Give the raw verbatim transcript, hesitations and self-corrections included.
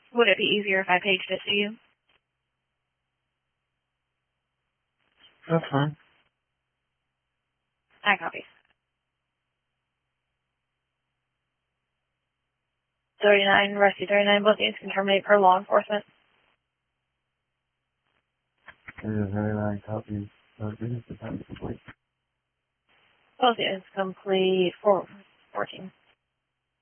Would it be easier if I paged it to you? That's fine. I copy. thirty-nine, Rescue thirty-nine bookings can terminate per law enforcement. It is very nine copies. So it is the time complete. Both is complete for fourteen.